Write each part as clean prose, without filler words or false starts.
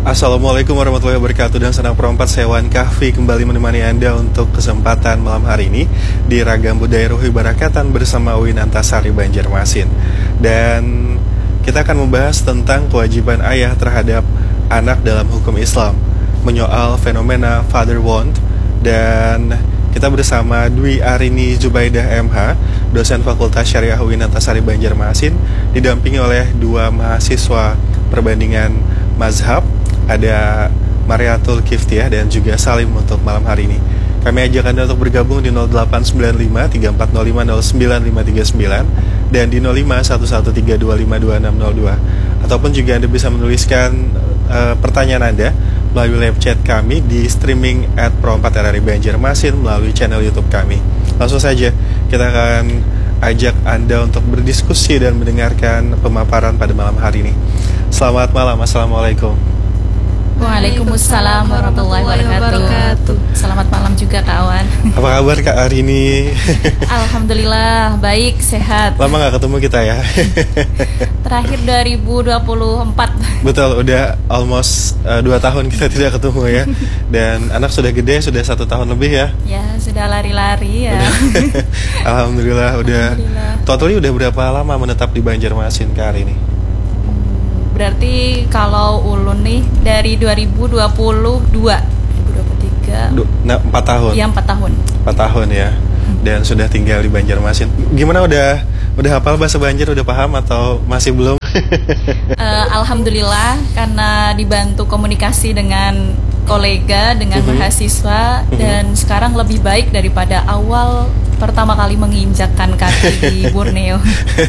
Assalamualaikum warahmatullahi wabarakatuh. Dan senang perempat saya Wan Kahfi kembali menemani Anda untuk kesempatan malam hari ini di Ragam Budaya Ruhi Barakatan bersama Uin Antasari Banjarmasin. Dan kita akan membahas tentang kewajiban ayah terhadap anak dalam hukum Islam, menyoal fenomena father wound. Dan kita bersama Dwi Arini Zubaidah MH, dosen Fakultas Syariah UIN Antasari Banjarmasin, didampingi oleh dua mahasiswa perbandingan mazhab, ada Mariatul Kiftiah dan juga Salim untuk malam hari ini. Kami ajak Anda untuk bergabung di 0895 3405 0959 dan di 051132522602. Ataupun juga Anda bisa menuliskan pertanyaan Anda melalui live chat kami di streaming @pro4rri Banjarmasin melalui channel YouTube kami. Langsung saja kita akan ajak Anda untuk berdiskusi dan mendengarkan pemaparan pada malam hari ini. Selamat malam, Assalamualaikum. Waalaikumsalam warahmatullahi wabarakatuh. Selamat malam juga kawan. Apa kabar Kak hari ini? Alhamdulillah baik, sehat. Lama gak ketemu kita ya? Terakhir 2024. Betul, udah almost 2 tahun kita tidak ketemu ya. Dan anak sudah gede, sudah 1 tahun lebih ya? Ya, sudah lari-lari ya. Alhamdulillah, udah. Totally udah berapa lama menetap di Banjarmasin Kak hari ini? Berarti kalau ulun nih dari 2022, 2023. 4 tahun. Iya, 4 tahun. 4 tahun ya. Dan sudah tinggal di Banjarmasin. Gimana, udah hafal bahasa Banjar, udah paham atau masih belum? Alhamdulillah karena dibantu komunikasi dengan kolega, dengan mahasiswa, dan sekarang lebih baik daripada awal pertama kali menginjakkan kaki di Borneo.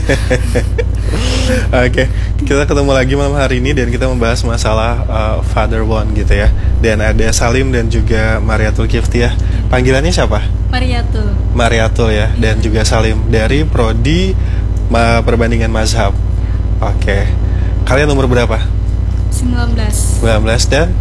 Oke, kita ketemu lagi malam hari ini dan kita membahas masalah father wound gitu ya. Dan ada Salim dan juga Mariatul Kiftiah. Panggilannya siapa? Mariatul. Mariatul ya, dan juga Salim dari prodi perbandingan mazhab. Oke. Kalian umur berapa? 19 dan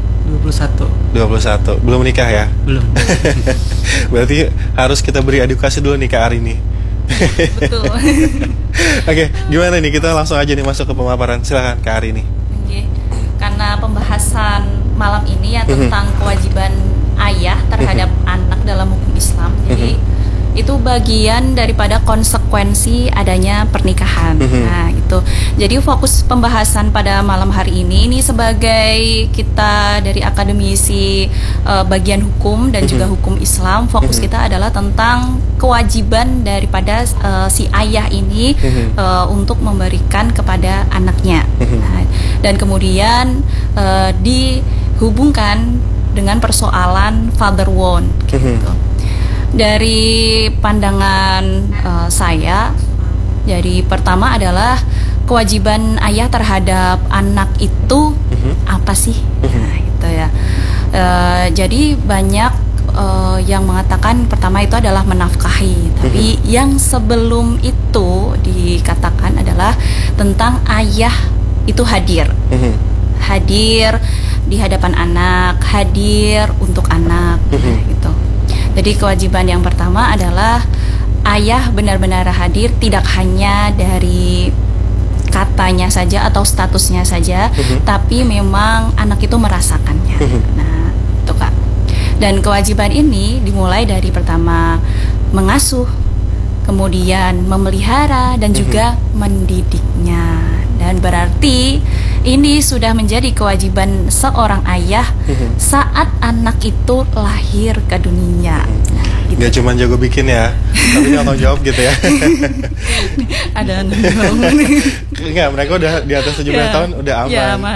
21. Belum nikah ya? Belum. Berarti harus kita beri edukasi dulu nih Kak Arini. Betul. Oke, gimana nih, kita langsung aja nih masuk ke pemaparan. Silakan Kak Arini. Oke. Karena pembahasan malam ini ya tentang kewajiban ayah terhadap anak dalam hukum Islam. Jadi itu bagian daripada konsekuensi adanya pernikahan. Nah, gitu. Jadi fokus pembahasan pada malam hari ini sebagai kita dari akademisi bagian hukum dan juga hukum Islam, fokus kita adalah tentang kewajiban daripada si ayah ini untuk memberikan kepada anaknya. Nah, dan kemudian dihubungkan dengan persoalan father wound gitu. Dari pandangan saya, jadi pertama adalah kewajiban ayah terhadap anak itu apa sih? Nah, itu ya. Jadi banyak yang mengatakan pertama itu adalah menafkahi, tapi yang sebelum itu dikatakan adalah tentang ayah itu hadir. Hadir di hadapan anak, hadir untuk anak, gitu. Jadi kewajiban yang pertama adalah ayah benar-benar hadir, tidak hanya dari katanya saja atau statusnya saja, tapi memang anak itu merasakannya. Nah, itu Kak. Dan kewajiban ini dimulai dari pertama mengasuh, kemudian memelihara dan juga mendidiknya. Dan berarti ini sudah menjadi kewajiban seorang ayah saat anak itu lahir ke dunia. Nah, gitu. Gak cuma jago bikin ya, tapi tanggung jawab gitu ya. Ada Enggak, mereka udah di atas 17 tahun udah aman. Ya, aman.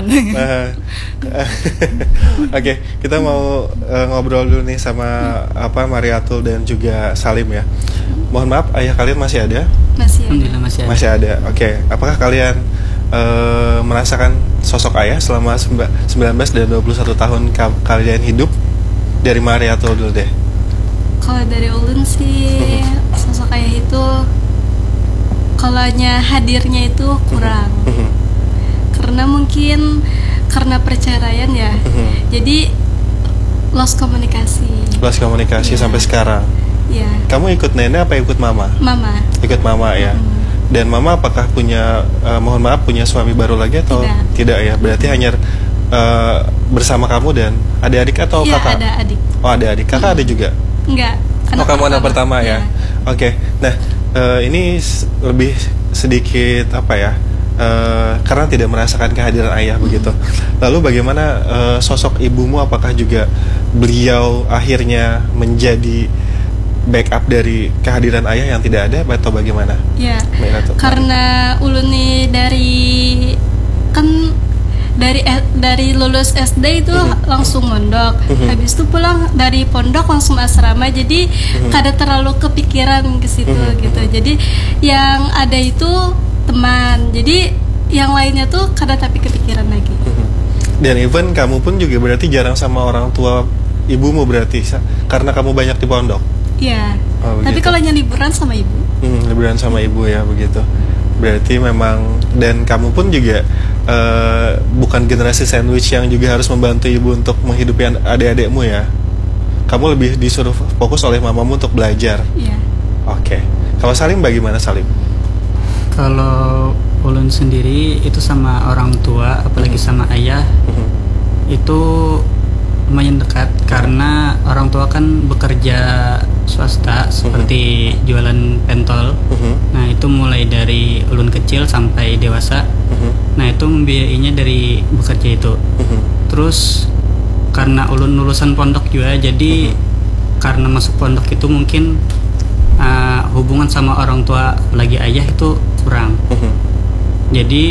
Oke, kita mau ngobrol dulu nih sama Mariatul dan juga Salim ya. Mohon maaf, ayah kalian masih ada? Masih. Alhamdulillah Masih ada. Oke, apakah kalian merasakan sosok ayah selama 19 dan 21 tahun kalian hidup? Dari Mariatul dulu deh. Kalau dari ulun sih sosok ayah itu kalanya hadirnya itu kurang. Karena mungkin karena perceraian ya. Jadi lost komunikasi. Ya. Sampai sekarang. Iya. Kamu ikut nenek apa ikut mama? Mama. Ikut mama ya. Dan mama apakah punya mohon maaf punya suami baru lagi atau tidak ya? Berarti hanya bersama kamu dan adik-adik atau Iya, kakak? ada adik. Oh, ada adik. Kakak ada juga? Enggak. Oh, kamu anak pertama ya? Iya. Oke. Nah, ini lebih sedikit apa ya? Karena tidak merasakan kehadiran ayah begitu. Lalu bagaimana sosok ibumu? Apakah juga beliau akhirnya menjadi backup dari kehadiran ayah yang tidak ada atau bagaimana? Ya, Mbak Ratu? karena ulun nih dari lulus SD itu langsung mondok. Habis itu pulang dari pondok langsung asrama. Jadi kada terlalu kepikiran ke situ gitu. Jadi yang ada itu teman. Jadi yang lainnya tuh kada tapi kepikiran lagi. Dan even kamu pun juga berarti jarang sama orang tua ibumu berarti karena kamu banyak di pondok. Iya. Oh, Tapi begitu. kalau liburan sama ibu. Liburan sama ibu ya begitu. Berarti memang dan kamu pun juga bukan generasi sandwich yang juga harus membantu ibu untuk menghidupi adik-adikmu ya. Kamu lebih disuruh fokus oleh mamamu untuk belajar. Iya. Oke. Kalau Salim bagaimana Salim? Kalau ulun sendiri itu sama orang tua, apalagi sama ayah, itu lumayan dekat karena orang tua kan bekerja swasta seperti jualan pentol. Nah itu mulai dari ulun kecil sampai dewasa. Nah itu membiayainya dari bekerja itu. Terus karena ulun lulusan pondok juga, jadi karena masuk pondok itu mungkin hubungan sama orang tua lagi ayah itu kurang. Jadi